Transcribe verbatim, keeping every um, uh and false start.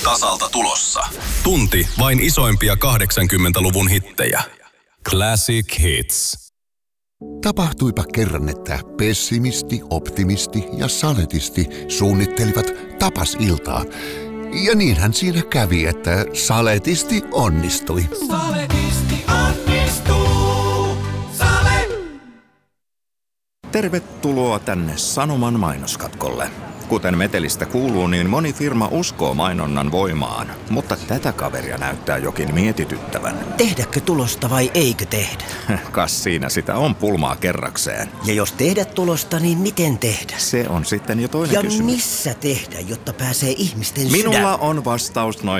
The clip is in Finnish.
tasalta tulossa. Tunti vain isoimpia kahdeksankymmentäluvun hittejä. Classic Hits. Tapahtuipa kerran, että pessimisti, optimisti ja saletisti suunnittelivat tapasiltaa. Ja niinhän siinä kävi, että saletisti onnistui. Saletisti onnistuu. Sale! Tervetuloa tänne Sanoman mainoskatkolle. Kuten metelistä kuuluu, niin moni firma uskoo mainonnan voimaan, mutta tätä kaveria näyttää jokin mietityttävän. Tehdäkö tulosta vai eikö tehdä? Kas siinä sitä on pulmaa kerrakseen. Ja jos tehdä tulosta, niin miten tehdä? Se on sitten jo toinen ja kysymys. missä tehdä, jotta pääsee ihmisten Minulla sydän? on vastaus noihin